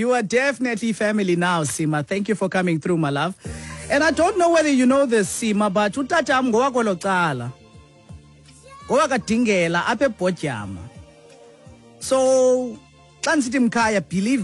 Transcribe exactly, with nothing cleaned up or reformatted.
You are definitely family now, Sima. Thank you for coming through, my love. And I don't know whether you know this, Sima, but utata mngowako locala. Ngowakadingela apha eBhojama. So, xa nisithi mkhaya, believe